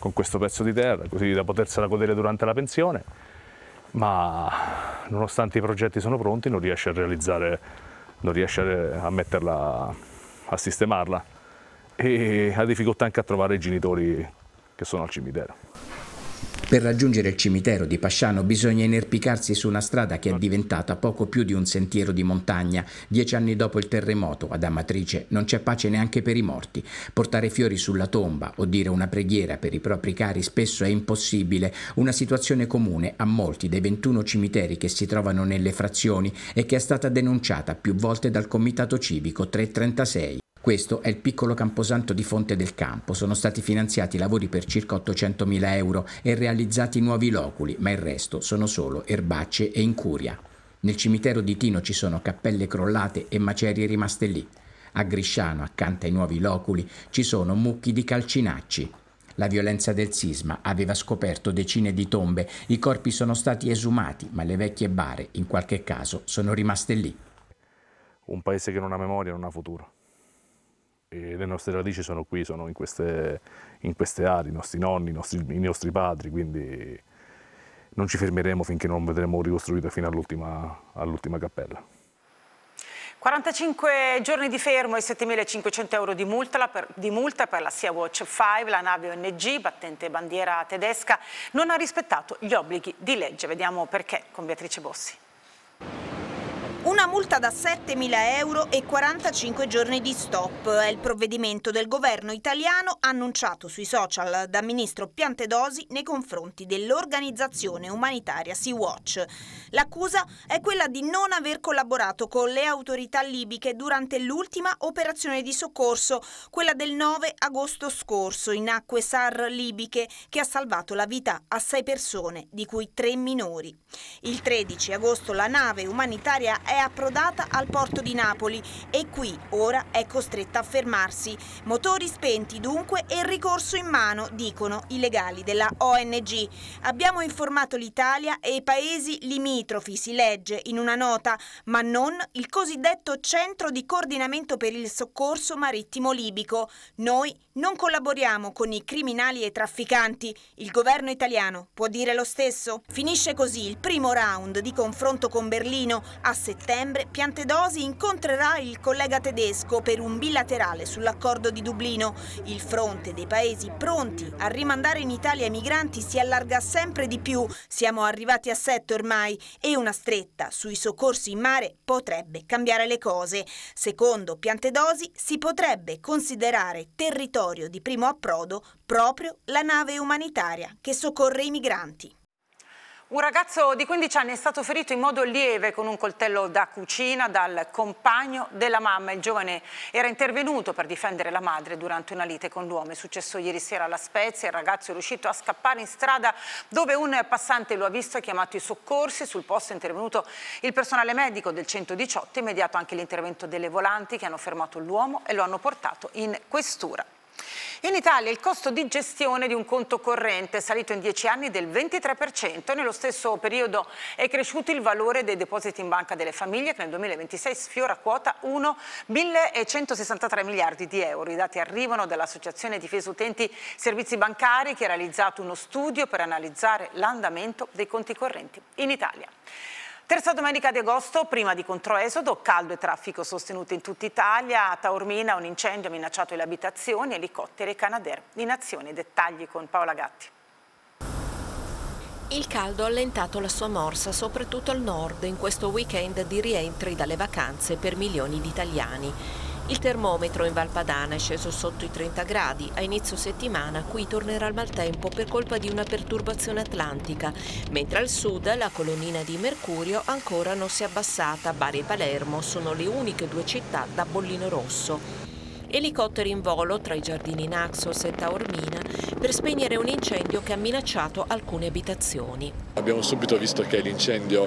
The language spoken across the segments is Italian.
con questo pezzo di terra, così da potersela godere durante la pensione, ma nonostante i progetti sono pronti non riesce a realizzare, non riesce a metterla, a sistemarla, e ha difficoltà anche a trovare i genitori che sono al cimitero. Per raggiungere il cimitero di Pasciano bisogna inerpicarsi su una strada che è diventata poco più di un sentiero di montagna. 10 anni dopo il terremoto, ad Amatrice non c'è pace neanche per i morti. Portare fiori sulla tomba o dire una preghiera per i propri cari spesso è impossibile, una situazione comune a molti dei 21 cimiteri che si trovano nelle frazioni e che è stata denunciata più volte dal Comitato Civico 336. Questo è il piccolo camposanto di Fonte del Campo. Sono stati finanziati lavori per circa 800.000 euro e realizzati nuovi loculi, ma il resto sono solo erbacce e incuria. Nel cimitero di Tino ci sono cappelle crollate e macerie rimaste lì. A Grisciano, accanto ai nuovi loculi, ci sono mucchi di calcinacci. La violenza del sisma aveva scoperto decine di tombe. I corpi sono stati esumati, ma le vecchie bare, in qualche caso, sono rimaste lì. Un paese che non ha memoria non ha futuro. E le nostre radici sono qui, sono in queste aree, i nostri nonni, i nostri padri, quindi non ci fermeremo finché non vedremo ricostruito fino all'ultima cappella. 45 giorni di fermo e 7.500 euro di multa per la Sea-Watch 5, la nave ONG, battente bandiera tedesca, non ha rispettato gli obblighi di legge. Vediamo perché con Beatrice Bossi. Una multa da 7.000 euro e 45 giorni di stop è il provvedimento del governo italiano annunciato sui social da ministro Piantedosi nei confronti dell'organizzazione umanitaria Sea-Watch. L'accusa è quella di non aver collaborato con le autorità libiche durante l'ultima operazione di soccorso, quella del 9 agosto scorso in acque SAR libiche, che ha salvato la vita a 6 persone, di cui 3 minori. Il 13 agosto la nave umanitaria è approdata al porto di Napoli e qui ora è costretta a fermarsi. Motori spenti dunque e ricorso in mano, dicono i legali della ONG. Abbiamo informato l'Italia e i paesi limitrofi, si legge in una nota, ma non il cosiddetto Centro di Coordinamento per il Soccorso Marittimo Libico. Noi non collaboriamo con i criminali e i trafficanti. Il governo italiano può dire lo stesso? Finisce così il primo round di confronto con Berlino. A settembre Piantedosi incontrerà il collega tedesco per un bilaterale sull'accordo di Dublino. Il fronte dei paesi pronti a rimandare in Italia i migranti si allarga sempre di più. Siamo arrivati a 7 ormai e una stretta sui soccorsi in mare potrebbe cambiare le cose. Secondo Piantedosi si potrebbe considerare territorio di primo approdo proprio la nave umanitaria che soccorre i migranti. Un ragazzo di 15 anni è stato ferito in modo lieve con un coltello da cucina dal compagno della mamma. Il giovane era intervenuto per difendere la madre durante una lite con l'uomo. È successo ieri sera a La Spezia. Il ragazzo è riuscito a scappare in strada dove un passante lo ha visto e ha chiamato i soccorsi. Sul posto è intervenuto il personale medico del 118, immediato anche l'intervento delle volanti che hanno fermato l'uomo e lo hanno portato in questura. In Italia il costo di gestione di un conto corrente è salito in 10 anni del 23% e nello stesso periodo è cresciuto il valore dei depositi in banca delle famiglie, che nel 2026 sfiora quota 1.163 miliardi di euro. I dati arrivano dall'Associazione Difesa Utenti Servizi Bancari, che ha realizzato uno studio per analizzare l'andamento dei conti correnti in Italia. Terza domenica di agosto, prima di controesodo, caldo e traffico sostenuto in tutta Italia. A Taormina un incendio ha minacciato le abitazioni, elicotteri e Canadair in azione. Dettagli con Paola Gatti. Il caldo ha allentato la sua morsa soprattutto al nord in questo weekend di rientri dalle vacanze per milioni di italiani. Il termometro in Val Padana è sceso sotto i 30 gradi. A inizio settimana qui tornerà il maltempo per colpa di una perturbazione atlantica, mentre al sud la colonnina di mercurio ancora non si è abbassata. Bari e Palermo sono le uniche 2 città da bollino rosso. Elicotteri in volo tra i giardini Naxos e Taormina per spegnere un incendio che ha minacciato alcune abitazioni. Abbiamo subito visto che l'incendio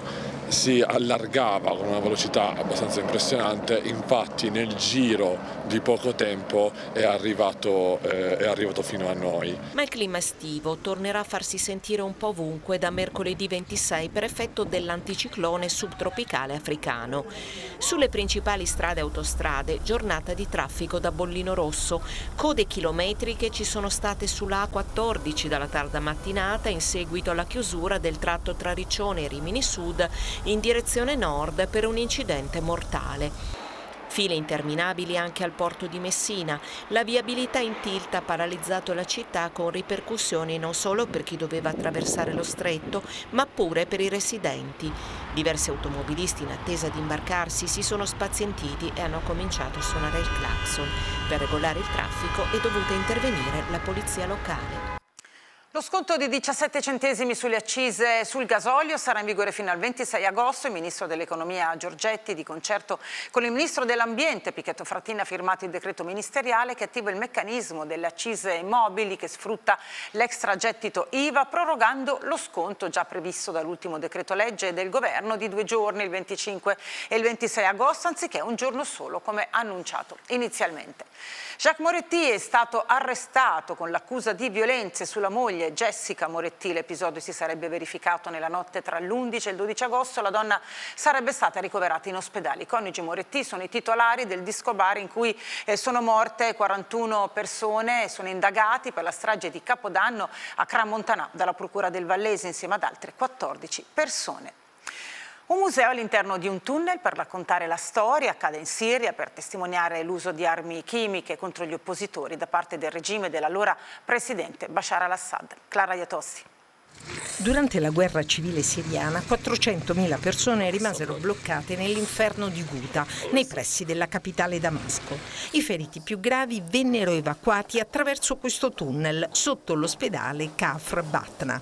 si allargava con una velocità abbastanza impressionante, infatti nel giro di poco tempo è arrivato fino a noi. Ma il clima estivo tornerà a farsi sentire un po' ovunque da mercoledì 26 per effetto dell'anticiclone subtropicale africano. Sulle principali strade e autostrade, giornata di traffico da bollino rosso, code chilometriche ci sono state sulla A14 dalla tarda mattinata in seguito alla chiusura del tratto tra Riccione e Rimini Sud in direzione nord per un incidente mortale. File interminabili anche al porto di Messina. La viabilità in tilt ha paralizzato la città con ripercussioni non solo per chi doveva attraversare lo stretto, ma pure per i residenti. Diversi automobilisti in attesa di imbarcarsi si sono spazientiti e hanno cominciato a suonare il clacson. Per regolare il traffico è dovuta intervenire la polizia locale. Lo sconto di 17 centesimi sulle accise sul gasolio sarà in vigore fino al 26 agosto. Il ministro dell'economia Giorgetti, di concerto con il ministro dell'ambiente Pichetto Fratin, ha firmato il decreto ministeriale che attiva il meccanismo delle accise mobili che sfrutta l'extragettito IVA, prorogando lo sconto già previsto dall'ultimo decreto legge del governo di 2 giorni, il 25 e il 26 agosto, anziché un giorno solo come annunciato inizialmente. Jacques Moretti è stato arrestato con l'accusa di violenze sulla moglie Jessica Moretti. L'episodio si sarebbe verificato nella notte tra l'11 e il 12 agosto. La donna sarebbe stata ricoverata in ospedale. I coniugi Moretti sono i titolari del disco bar in cui sono morte 41 persone e sono indagati per la strage di Capodanno a Cramontanà dalla Procura del Vallese insieme ad altre 14 persone. Un museo all'interno di un tunnel per raccontare la storia accade in Siria per testimoniare l'uso di armi chimiche contro gli oppositori da parte del regime dell'allora presidente Bashar al-Assad. Clara Iatossi. Durante la guerra civile siriana 400.000 persone rimasero bloccate nell'inferno di Ghouta, nei pressi della capitale Damasco. I feriti più gravi vennero evacuati attraverso questo tunnel sotto l'ospedale Kafr Batna.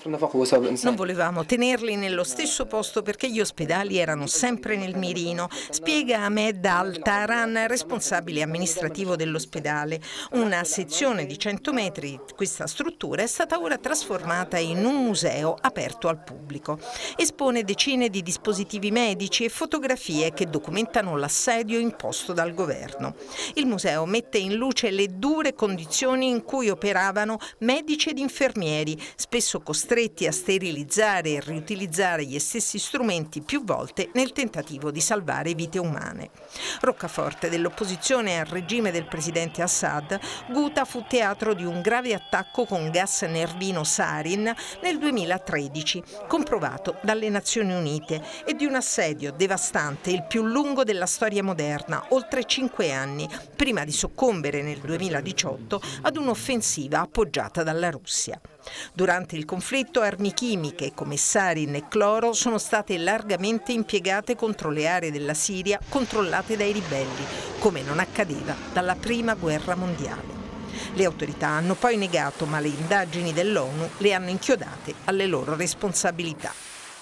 Non volevamo tenerli nello stesso posto perché gli ospedali erano sempre nel mirino, spiega Ahmed Al-Taran, responsabile amministrativo dell'ospedale. Una sezione di 100 metri, questa struttura è stata ora trasformata in un museo aperto al pubblico. Espone decine di dispositivi medici e fotografie che documentano l'assedio imposto dal governo. Il museo mette in luce le dure condizioni in cui operavano medici ed infermieri, spesso costretti a sterilizzare e riutilizzare gli stessi strumenti più volte nel tentativo di salvare vite umane. Roccaforte dell'opposizione al regime del presidente Assad, Ghouta fu teatro di un grave attacco con gas nervino sarin nel 2013, comprovato dalle Nazioni Unite, e di un assedio devastante, il più lungo della storia moderna, oltre 5 anni, prima di soccombere nel 2018 ad un'offensiva appoggiata dalla Russia. Durante il conflitto armi chimiche come sarin e cloro sono state largamente impiegate contro le aree della Siria controllate dai ribelli, come non accadeva dalla Prima Guerra Mondiale. Le autorità hanno poi negato, ma le indagini dell'ONU le hanno inchiodate alle loro responsabilità.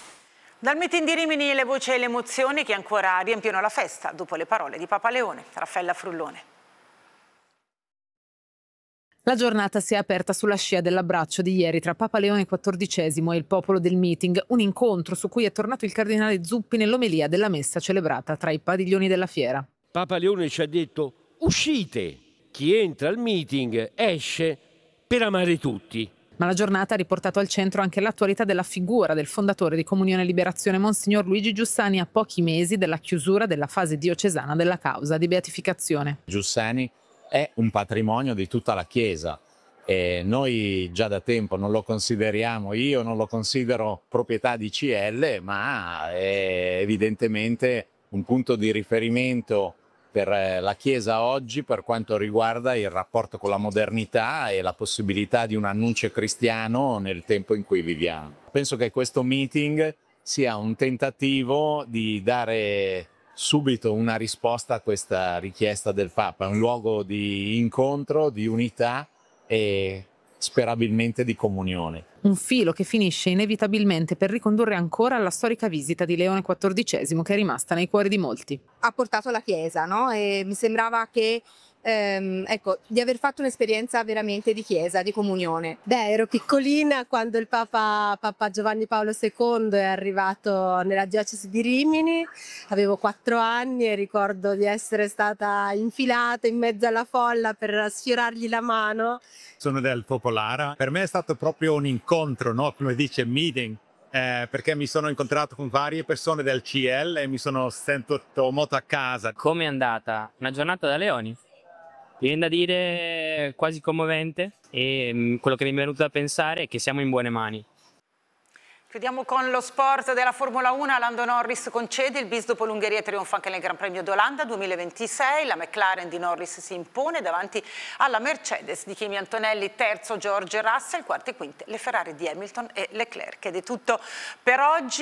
Dal meeting di Rimini le voci e le emozioni che ancora riempiono la festa dopo le parole di Papa Leone. Raffaella Frullone. La giornata si è aperta sulla scia dell'abbraccio di ieri tra Papa Leone XIV e il popolo del meeting, un incontro su cui è tornato il cardinale Zuppi nell'omelia della messa celebrata tra i padiglioni della fiera. Papa Leone ci ha detto: uscite! Chi entra al meeting esce per amare tutti. Ma la giornata ha riportato al centro anche l'attualità della figura del fondatore di Comunione e Liberazione, Monsignor Luigi Giussani, a pochi mesi dalla chiusura della fase diocesana della causa di beatificazione. Giussani è un patrimonio di tutta la Chiesa e noi già da tempo non lo consideriamo, io non lo considero proprietà di CL, ma è evidentemente un punto di riferimento per la Chiesa oggi per quanto riguarda il rapporto con la modernità e la possibilità di un annuncio cristiano nel tempo in cui viviamo. Penso che questo meeting sia un tentativo di dare subito una risposta a questa richiesta del Papa, un luogo di incontro, di unità e sperabilmente di comunione. Un filo che finisce inevitabilmente per ricondurre ancora alla storica visita di Leone XIV che è rimasta nei cuori di molti. Ha portato la Chiesa, no? E mi sembrava che ecco, di aver fatto un'esperienza veramente di chiesa, di comunione. Beh, ero piccolina quando il Papa Giovanni Paolo II è arrivato nella diocesi di Rimini, avevo 4 anni e ricordo di essere stata infilata in mezzo alla folla per sfiorargli la mano. Sono del Focolare, per me è stato proprio un incontro, no? Come dice meeting, perché mi sono incontrato con varie persone del CL e mi sono sentito molto a casa. Come è andata? Una giornata da leoni? Viene da dire quasi commovente e quello che mi è venuto da pensare è che siamo in buone mani. Chiudiamo con lo sport della Formula 1, Lando Norris concede, il bis dopo l'Ungheria trionfa anche nel Gran Premio d'Olanda 2026, la McLaren di Norris si impone davanti alla Mercedes di Kimi Antonelli, terzo George Russell, quarto e quinte le Ferrari di Hamilton e Leclerc. Ed è tutto per oggi.